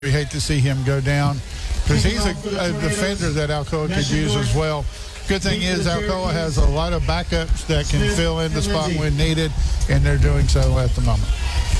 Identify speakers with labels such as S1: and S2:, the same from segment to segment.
S1: We hate to see him go down because he's a defender that Alcoa could use as well. Good thing is Alcoa has a lot of backups that can fill in the spot when needed, and they're doing so at the moment.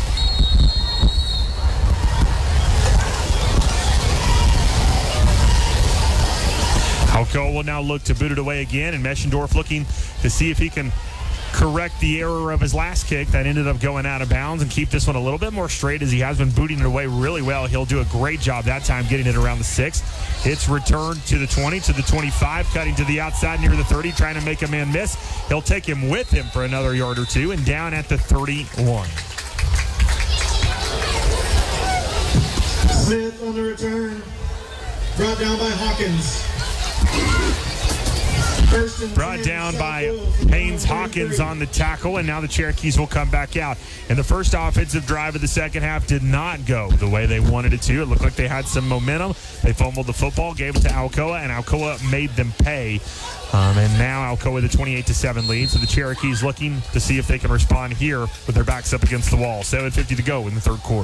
S2: Alcoa will now look to boot it away again, and Meschendorf looking to see if he can correct the error of his last kick that ended up going out of bounds and keep this one a little bit more straight as he has been booting it away really well. He'll do a great job that time getting it around the 6. It's returned to the 20, to the 25, cutting to the outside near the 30, trying to make a man miss. He'll take him with him for another yard or two and down at the 31.
S3: Smith on the return. Brought down by Hawkins.
S2: Brought down by Haynes Hawkins on the tackle, and now the Cherokees will come back out. And the first offensive drive of the second half did not go the way they wanted it to. It looked like they had some momentum. They fumbled the football, gave it to Alcoa, and Alcoa made them pay. And now Alcoa with a 28-7 lead. So the Cherokees looking to see if they can respond here with their backs up against the wall. 7:50 to go in the third quarter.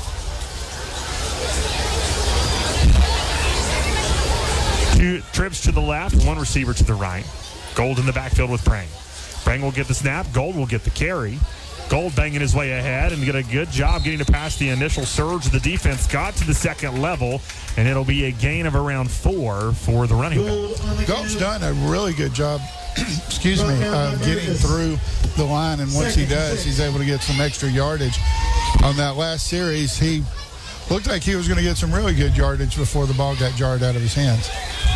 S2: Two trips to the left, one receiver to the right. Gold in the backfield with Brang. Brang will get the snap. Gold will get the carry. Gold banging his way ahead and get a good job getting to pass the initial surge. The defense got to the second level, and it'll be a gain of around 4 for the running back.
S1: Gold's done a really good job, getting through the line, and once he does, he's able to get some extra yardage. On that last series, he looked like he was going to get some really good yardage before the ball got jarred out of his hands.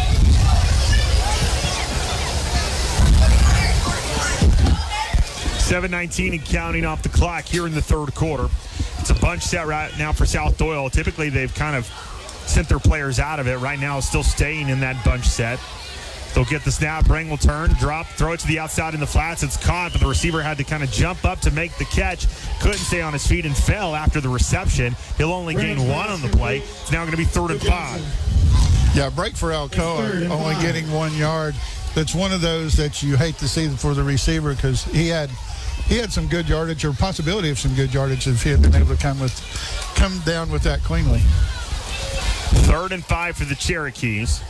S2: $7:19 and counting off the clock here in the third quarter. It's a bunch set right now for South Doyle. Typically, they've kind of sent their players out of it. Right now, it's still staying in that bunch set. They'll get the snap. Brang will turn, drop, throw it to the outside in the flats. It's caught, but the receiver had to kind of jump up to make the catch. Couldn't stay on his feet and fell after the reception. He'll only gain 1 on the play. It's now going to be 3rd and 5.
S1: Yeah, break for Alcoa, only getting 1 yard. That's one of those that you hate to see for the receiver because he had some good yardage or possibility of some good yardage if he had been able to come down with that cleanly.
S2: 3rd and 5 for the Cherokees.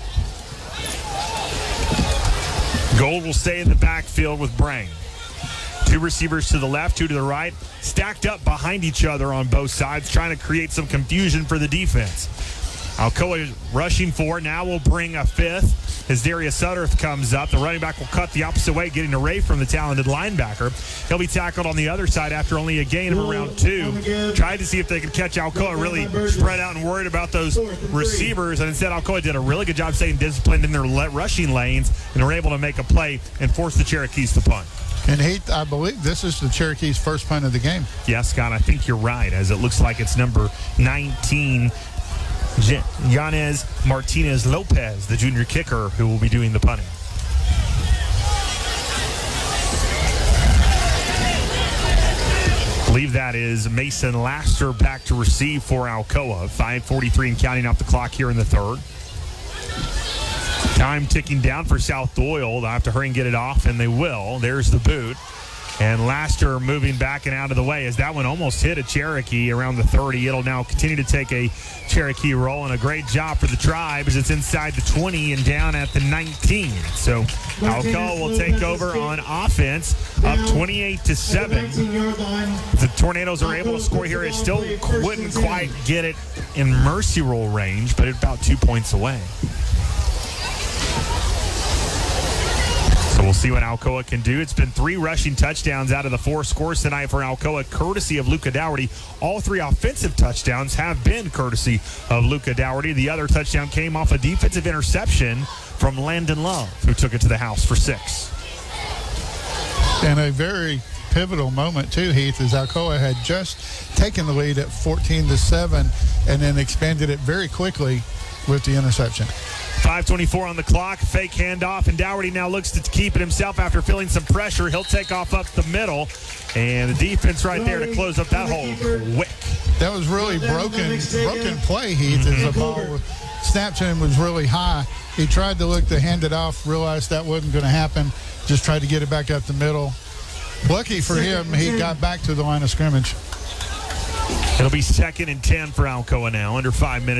S2: Gold will stay in the backfield with Brang. 2 receivers to the left, 2 to the right, stacked up behind each other on both sides, trying to create some confusion for the defense. Alcoa is rushing forward. Now will bring a 5th as Darius Sutterth comes up. The running back will cut the opposite way, getting away from the talented linebacker. He'll be tackled on the other side after only a gain of around 2. Tried to see if they could catch Alcoa, really spread out and worried about those receivers, and instead Alcoa did a really good job staying disciplined in their rushing lanes and were able to make a play and force the Cherokees to punt.
S1: And I believe this is the Cherokees' first punt of the game.
S2: Yes, Scott, I think you're right, as it looks like it's number 19, Yanez Martinez Lopez, the junior kicker, who will be doing the punting. I believe that is Mason Laster back to receive for Alcoa. 5:43 and counting off the clock here in the third. Time ticking down for South Doyle. They'll have to hurry and get it off, and they will. There's the boot. And Laster moving back and out of the way as that one almost hit a Cherokee around the 30. It'll now continue to take a Cherokee roll, and a great job for the Tribe as it's inside the 20 and down at the 19. So Alcoa will take over on offense, up 28-7. The Tornadoes are able to score here. It still wouldn't quite get it in mercy roll range, but it's about 2 points away. So we'll see what Alcoa can do. It's been 3 rushing touchdowns out of the 4 scores tonight for Alcoa, courtesy of Luca Dougherty. All 3 offensive touchdowns have been courtesy of Luca Dougherty. The other touchdown came off a defensive interception from Landon Love, who took it to the house for 6.
S1: And a very pivotal moment, too, Heath, as Alcoa had just taken the lead at 14-7 and then expanded it very quickly with the interception.
S2: 5:24 on the clock, fake handoff, and Dougherty now looks to keep it himself after feeling some pressure. He'll take off up the middle, and the defense right there to close up that hole quick.
S1: That was really broken play, Heath, as the ball snapped to him was really high. He tried to look to hand it off, realized that wasn't going to happen, just tried to get it back up the middle. Lucky for him, he got back to the line of scrimmage.
S2: It'll be 2nd and 10 for Alcoa now, under 5 minutes.